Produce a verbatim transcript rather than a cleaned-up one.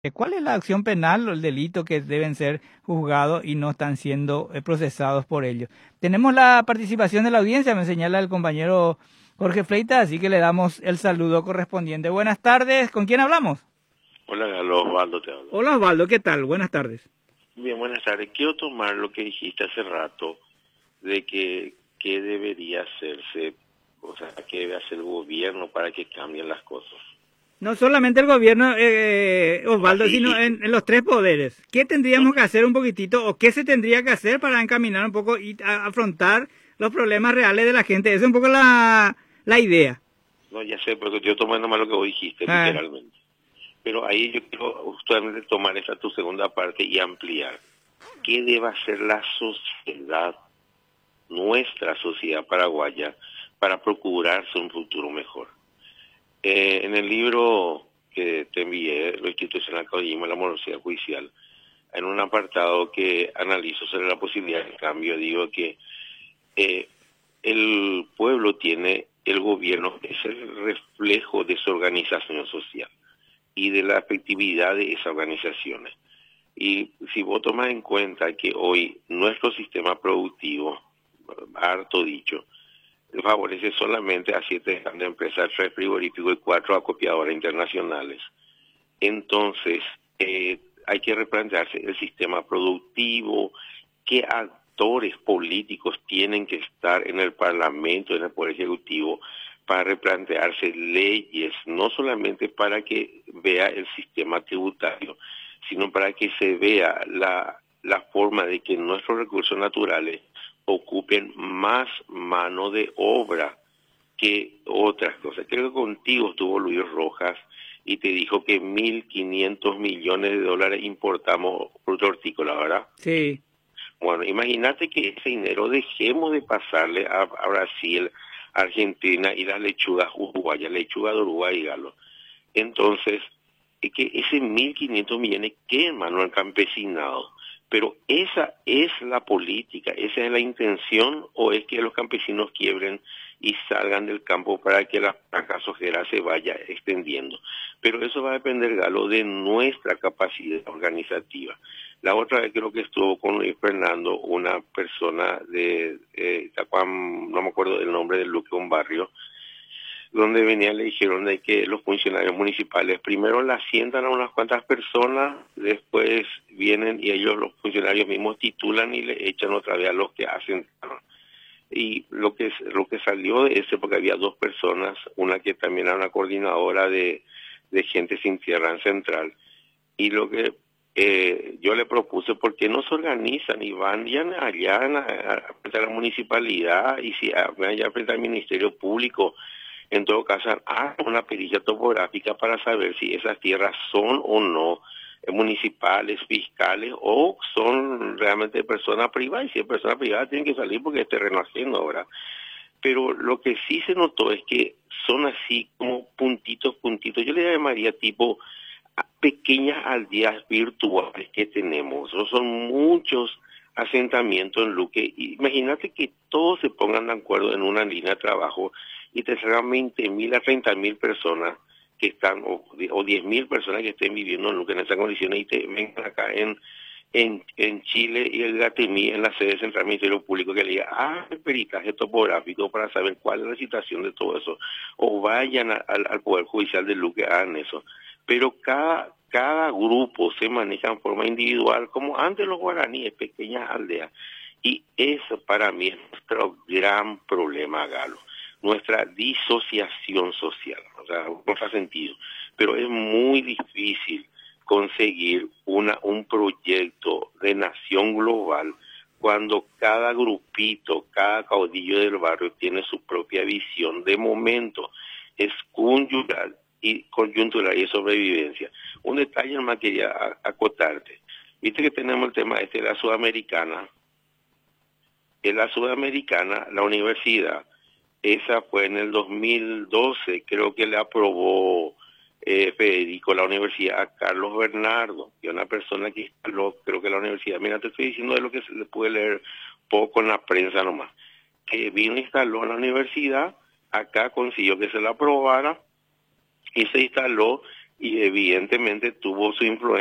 ¿Cuál es la acción penal o el delito que deben ser juzgados y no están siendo eh, procesados por ello? Tenemos la participación de la audiencia, me señala el compañero Jorge Fleita, así que le damos el saludo correspondiente. Buenas tardes, ¿con quién hablamos? Hola, Galo, Osvaldo te hablo. Hola Osvaldo, ¿qué tal? Buenas tardes. Bien, buenas tardes. Quiero tomar lo que dijiste hace rato de que qué debería hacerse, o sea, qué debe hacer el gobierno para que cambien las cosas. No solamente el gobierno, eh, Osvaldo, Así, sino en, en los tres poderes. ¿Qué tendríamos no, que hacer un poquitito o qué se tendría que hacer para encaminar un poco y a- afrontar los problemas reales de la gente? Esa es un poco la, la idea. no, ya sé, porque yo tomé nomás lo que vos dijiste, Ah, literalmente. Pero ahí yo quiero justamente tomar esa tu segunda parte y ampliar. ¿Qué debe hacer la sociedad, nuestra sociedad paraguaya, para procurarse un futuro mejor? Eh, en el libro que te envié, Lo institucional caudillismo y la morosidad judicial, en un apartado que analizo sobre la posibilidad de cambio, digo que eh, el pueblo tiene el gobierno, es el reflejo de su organización social y de la efectividad de esas organizaciones. Y si vos tomas en cuenta que hoy nuestro sistema productivo, harto dicho, favorece solamente a siete grandes empresas, tres frigoríficos y cuatro acopiadoras internacionales. Entonces, eh, hay que replantearse el sistema productivo, qué actores políticos tienen que estar en el Parlamento, en el Poder Ejecutivo, para replantearse leyes, no solamente para que vea el sistema tributario, sino para que se vea la, la forma de que nuestros recursos naturales ocupen más mano de obra que otras cosas. Creo que contigo estuvo Luis Rojas y te dijo que mil quinientos millones de dólares importamos fruto hortícola, ¿verdad? sí. Bueno, imagínate que ese dinero dejemos de pasarle a, a Brasil, Argentina y las lechugas uruguayas, lechuga de Uruguay y galo. Entonces, es que ese mil quinientos millones queden mano al campesinado. Pero esa es la política, esa es la intención, o es que los campesinos quiebren y salgan del campo para que la franja sojera se vaya extendiendo. Pero eso va a depender, Galo, de nuestra capacidad organizativa. La otra vez creo que estuvo con Luis Fernando, una persona de eh, Itacuán, no me acuerdo del nombre del Luque, un barrio, donde venía le dijeron de que los funcionarios municipales primero la asientan a unas cuantas personas, después vienen y ellos, los funcionarios mismos, titulan y le echan otra vez a los que asentaron. Y lo que lo que salió de ese, porque había dos personas, una que también era una coordinadora de, de gente sin tierra en Central, y lo que eh, yo le propuse, ¿por qué no se organizan y van ya allá a, a, frente a la municipalidad y si van allá frente al Ministerio Público? En todo caso, hagan una perilla topográfica para saber si esas tierras son o no municipales, fiscales, o son realmente personas privadas. Y si es persona privada, tienen que salir porque es terreno ajeno ahora. Pero lo que sí se notó es que son así como puntitos, puntitos. Yo le llamaría tipo a pequeñas aldeas virtuales que tenemos. O son muchos asentamientos en Luque. Imagínate que todos se pongan de acuerdo en una línea de trabajo y te salgan veinte mil a treinta mil personas que están, o, o diez mil personas que estén viviendo en Luque en esas condiciones y te vengan acá en, en, en Chile y el Gatemí, en la sede central del Ministerio Público, que le diga, ah, el peritaje topográfico para saber cuál es la situación de todo eso, o vayan a, al, al Poder Judicial de Luque, hagan eso. Pero cada, cada grupo se maneja en forma individual, como antes los guaraníes, pequeñas aldeas, y eso para mí es nuestro gran problema, Galo, nuestra disociación social, o sea, no hace sentido, pero es muy difícil conseguir una, un proyecto de nación global cuando cada grupito, cada caudillo del barrio tiene su propia visión de momento, es conyuntural y coyuntural y sobrevivencia. Un detalle más quería acotarte. Viste que tenemos el tema este de la Sudamericana. En la Sudamericana, la universidad, esa fue en el dos mil doce, creo que le aprobó eh, Federico la universidad a Carlos Bernardo, que es una persona que instaló, creo que la universidad, mira, te estoy diciendo de lo que se le puede leer poco en la prensa nomás, que vino, instaló en la universidad, acá consiguió que se la aprobara y se instaló y evidentemente tuvo su influencia